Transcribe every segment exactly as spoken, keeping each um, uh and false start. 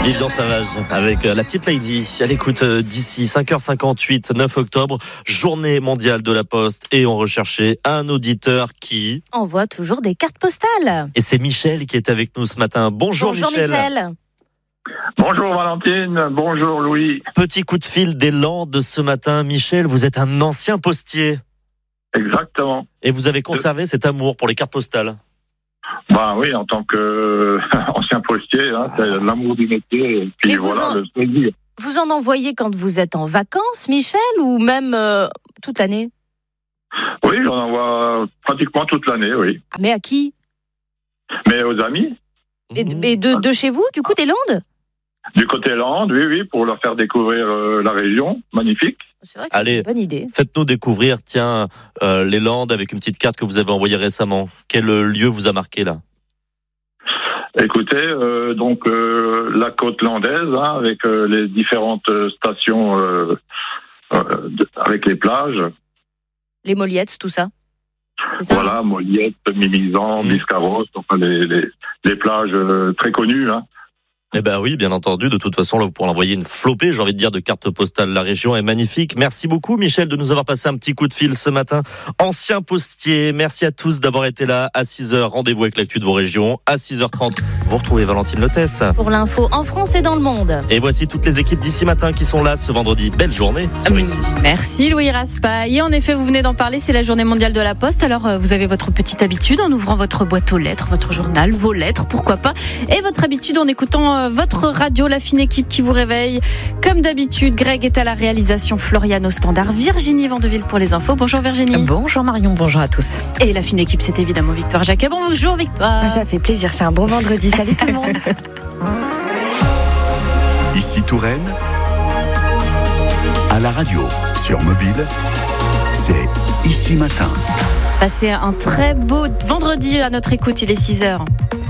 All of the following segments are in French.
Vivian Savage avec la petite Lady à l'écoute d'ici cinq heures cinquante-huit, neuf octobre, journée mondiale de la Poste, et on recherchait un auditeur qui envoie toujours des cartes postales. Et c'est Michel qui est avec nous ce matin. Bonjour, Bonjour Michel. Michel. Bonjour Valentine, bonjour Louis. Petit coup de fil des Landes ce matin. Michel, vous êtes un ancien postier. Exactement. Et vous avez conservé cet amour pour les cartes postales. Bah oui, en tant qu'ancien postier, hein, c'est l'amour du métier et puis Et voilà en... le plaisir. Vous en envoyez quand vous êtes en vacances, Michel, ou même euh, toute l'année? Oui, j'en envoie pratiquement toute l'année, oui. Ah, mais à qui? Mais aux amis. Et, et de, de chez vous, du coup, des Landes? Du côté Landes, oui, oui, pour leur faire découvrir euh, la région, magnifique. C'est vrai que c'est une bonne idée. Faites-nous découvrir, tiens, euh, les Landes avec une petite carte que vous avez envoyée récemment. Quel lieu vous a marqué là? Écoutez, euh, donc euh, la côte landaise, hein, avec euh, les différentes stations, euh, euh, de, avec les plages. Les Moliettes, tout ça. Voilà, Moliettes, Mimizan, mmh. Biscarrosse, enfin les, les, les plages euh, très connues, hein. Eh ben oui, bien entendu. De toute façon, là, vous pourrez envoyer une flopée, j'ai envie de dire, de cartes postales. La région est magnifique. Merci beaucoup, Michel, de nous avoir passé un petit coup de fil ce matin. Ancien postier, merci à tous d'avoir été là. À six heures, rendez-vous avec l'actu de vos régions. À six heures trente, vous retrouvez Valentine Lotès. Pour l'info en France et dans le monde. Et voici toutes les équipes d'ici matin qui sont là ce vendredi. Belle journée sur Ici. Merci Louis Raspail. Et en effet, vous venez d'en parler, c'est la journée mondiale de la Poste. Alors, vous avez votre petite habitude en ouvrant votre boîte aux lettres, votre journal, vos lettres, pourquoi pas. Et votre habitude en écoutant votre radio, la fine équipe qui vous réveille. Comme d'habitude, Greg est à la réalisation, Florian au standard, Virginie Vandeville pour les infos. Bonjour Virginie. Bonjour Marion, bonjour à tous. Et la fine équipe, c'est évidemment Victoire Jacquet. Bonjour Victoire. Ça fait plaisir, c'est un bon vendredi. Salut tout le monde. Ici Touraine, à la radio, sur mobile, c'est Ici Matin. Passez un très beau vendredi à notre écoute, il est six heures.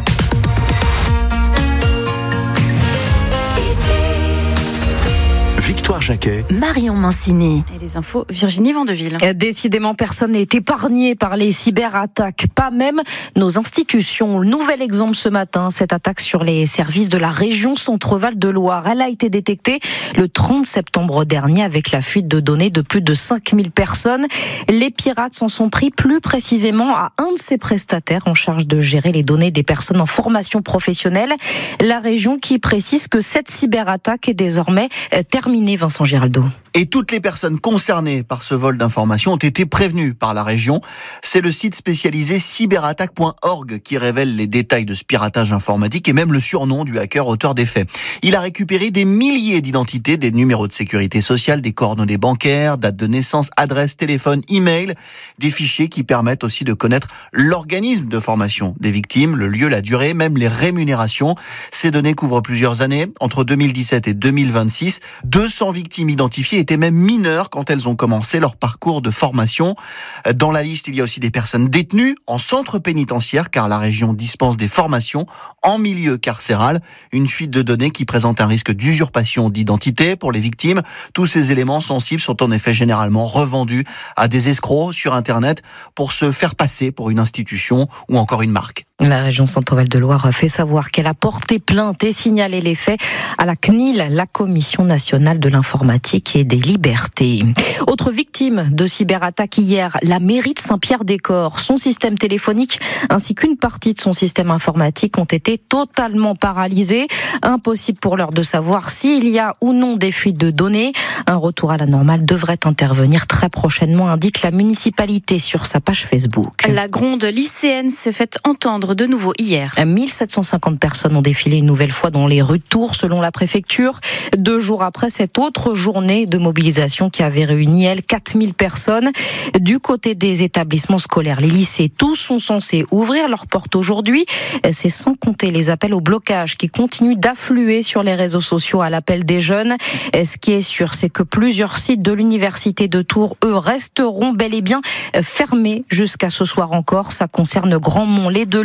Victoire Jacquet, Marion Mancini. Et les infos, Virginie Vandeville. Décidément, personne n'est épargné par les cyberattaques, pas même nos institutions. Nouvel exemple ce matin, cette attaque sur les services de la région Centre-Val de Loire. Elle a été détectée le trente septembre dernier avec la fuite de données de plus de cinq mille personnes. Les pirates s'en sont pris plus précisément à un de ses prestataires en charge de gérer les données des personnes en formation professionnelle. La région qui précise que cette cyberattaque est désormais terminée. Vincent Giraldo. Et toutes les personnes concernées par ce vol d'informations ont été prévenues par la région. C'est le site spécialisé cyberattaque point org qui révèle les détails de ce piratage informatique et même le surnom du hacker auteur des faits. Il a récupéré des milliers d'identités, des numéros de sécurité sociale, des coordonnées bancaires, date de naissance, adresse, téléphone, email, des fichiers qui permettent aussi de connaître l'organisme de formation des victimes, le lieu, la durée, même les rémunérations. Ces données couvrent plusieurs années. Entre deux mille dix-sept et deux mille vingt-six, deux cents victimes identifiées étaient même mineures quand elles ont commencé leur parcours de formation. Dans la liste, il y a aussi des personnes détenues en centre pénitentiaire car la région dispense des formations en milieu carcéral. Une fuite de données qui présente un risque d'usurpation d'identité pour les victimes. Tous ces éléments sensibles sont en effet généralement revendus à des escrocs sur Internet pour se faire passer pour une institution ou encore une marque. La région Centre-Val de Loire fait savoir qu'elle a porté plainte et signalé les faits à la C N I L, la Commission nationale de l'informatique et des libertés. Autre victime de cyberattaque hier, la mairie de Saint-Pierre-des-Corps. Son système téléphonique ainsi qu'une partie de son système informatique ont été totalement paralysés. Impossible pour l'heure de savoir s'il y a ou non des fuites de données. Un retour à la normale devrait intervenir très prochainement, indique la municipalité sur sa page Facebook. La gronde lycéenne s'est faite entendre de nouveau hier. mille sept cent cinquante personnes ont défilé une nouvelle fois dans les rues de Tours, selon la préfecture. Deux jours après cette autre journée de mobilisation qui avait réuni, elle, quatre mille personnes. Du côté des établissements scolaires, les lycées, tous sont censés ouvrir leurs portes aujourd'hui. C'est sans compter les appels au blocage qui continuent d'affluer sur les réseaux sociaux à l'appel des jeunes. Ce qui est sûr, c'est que plusieurs sites de l'université de Tours, eux, resteront bel et bien fermés jusqu'à ce soir encore. Ça concerne Grandmont, les deux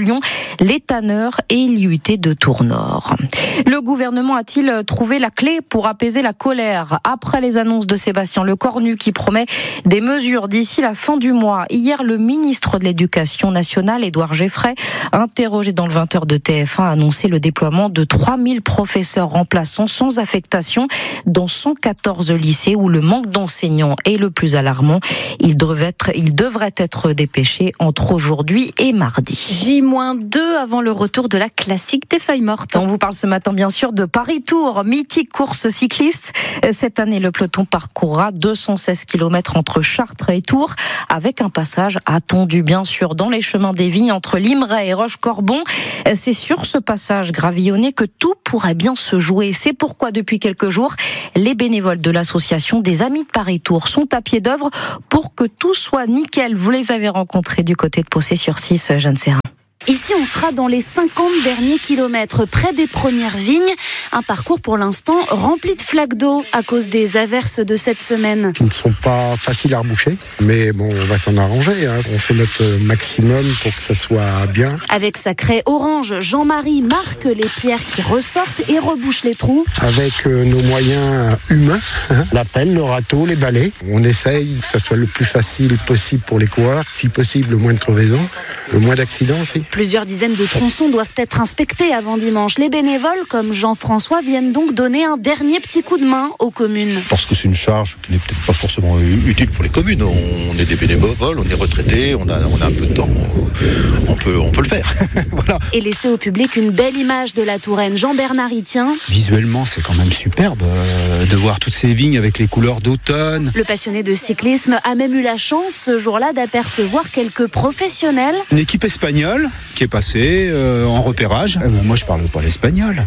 Lyon, les tanneurs et l'I U T de Tournord. Le gouvernement a-t-il trouvé la clé pour apaiser la colère après les annonces de Sébastien Lecornu qui promet des mesures d'ici la fin du mois? Hier, le ministre de l'Éducation nationale, Édouard Geffray, interrogé dans le vingt heures de T F un, a annoncé le déploiement de trois mille professeurs remplaçants sans affectation dans cent quatorze lycées où le manque d'enseignants est le plus alarmant. Il devrait être, il devrait être dépêché entre aujourd'hui et mardi. J deux avant le retour de la classique des feuilles mortes. On vous parle ce matin bien sûr de Paris Tour, mythique course cycliste. Cette année, le peloton parcourra deux cent seize kilomètres entre Chartres et Tours, avec un passage attendu bien sûr dans les chemins des vignes entre Limeray et Roche-Corbon. C'est sur ce passage gravillonné que tout pourrait bien se jouer. C'est pourquoi depuis quelques jours, les bénévoles de l'association des Amis de Paris Tour sont à pied d'œuvre pour que tout soit nickel. Vous les avez rencontrés du côté de Possé-sur-Cisse, Jeanne Serrin. Ici, on sera dans les cinquante derniers kilomètres, près des premières vignes. Un parcours pour l'instant rempli de flaques d'eau à cause des averses de cette semaine. Qui ne sont pas faciles à reboucher, mais bon, on va s'en arranger. Hein. On fait notre maximum pour que ça soit bien. Avec sa craie orange, Jean-Marie marque les pierres qui ressortent et rebouche les trous. Avec euh, nos moyens humains, hein, la pelle, le râteau, les balais. On essaye que ça soit le plus facile possible pour les coureurs. Si possible, le moins de crevaisons, le moins d'accidents aussi. Plusieurs dizaines de tronçons doivent être inspectés avant dimanche. Les bénévoles, comme Jean-François, viennent donc donner un dernier petit coup de main aux communes. Parce que c'est une charge qui n'est peut-être pas forcément utile pour les communes. On est des bénévoles, on est retraités, on a, on a un peu de temps. On peut, on peut le faire. Voilà. Et laisser au public une belle image de la Touraine. Jean-Bernard y tient. Visuellement, c'est quand même superbe euh, de voir toutes ces vignes avec les couleurs d'automne. Le passionné de cyclisme a même eu la chance ce jour-là d'apercevoir quelques professionnels. Une équipe espagnole qui est passée euh, en repérage. Euh, moi, je parle pas l'espagnol.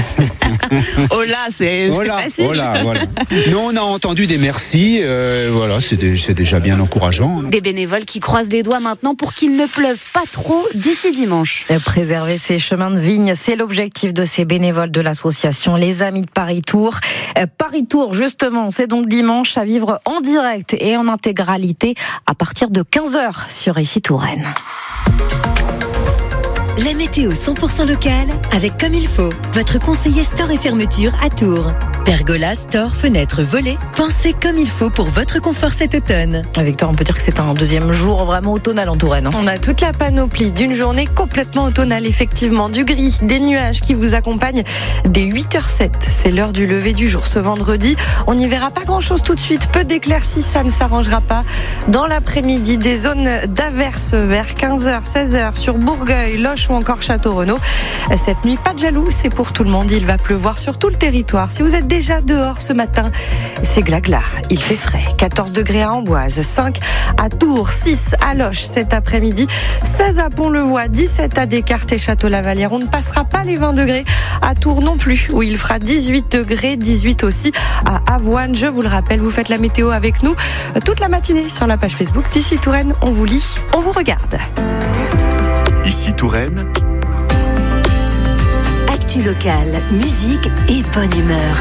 Oh là, c'est, oh là, c'est facile. Oh là, voilà. Non, on a entendu des merci. Euh, voilà, c'est, des, c'est déjà bien encourageant. Des bénévoles qui croisent les doigts maintenant pour qu'il ne pleuve pas trop d'ici dimanche. Préserver ces chemins de vigne, c'est l'objectif de ces bénévoles de l'association Les Amis de Paris Tour. Paris Tour, justement, c'est donc dimanche à vivre en direct et en intégralité à partir de quinze heures sur Ici Touraine. La météo cent pour cent locale avec Comme il faut, votre conseiller store et fermeture à Tours. Pergola, store, fenêtres, volets, pensez comme il faut pour votre confort cet automne. Victoire, on peut dire que c'est un deuxième jour vraiment automnal en Touraine. Hein. On a toute la panoplie d'une journée complètement automnale, effectivement. Du gris, des nuages qui vous accompagnent dès huit heures zéro sept. C'est l'heure du lever du jour ce vendredi. On n'y verra pas grand-chose tout de suite. Peu d'éclaircies, ça ne s'arrangera pas. Dans l'après-midi, des zones d'averses vers quinze heures, seize heures sur Bourgueil, Loches ou encore Château-Renaud. Cette nuit, pas de jaloux, c'est pour tout le monde. Il va pleuvoir sur tout le territoire. Si vous êtes déjà dehors ce matin, c'est glagla. Il fait frais. quatorze degrés à Amboise, cinq à Tours, six à Loches cet après-midi, seize à Pont-le-Voix, dix-sept à Descartes et Château-Lavalière. On ne passera pas les vingt degrés à Tours non plus, où il fera dix-huit degrés, dix-huit aussi à Avoine. Je vous le rappelle, vous faites la météo avec nous toute la matinée sur la page Facebook d'Ici Touraine. On vous lit, on vous regarde. Ici Touraine. Actu locale, musique et bonne humeur.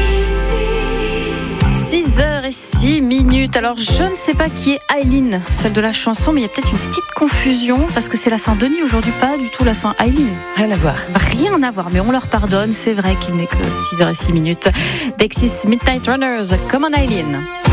six heures et six minutes. Alors, je ne sais pas qui est Aileen, celle de la chanson, mais il y a peut-être une petite confusion parce que c'est la Saint-Denis aujourd'hui, pas du tout la Saint-Aileen. Rien à voir. Rien à voir, mais on leur pardonne. C'est vrai qu'il n'est que six heures et six minutes. Dexys Midnight Runners, comme en Aileen.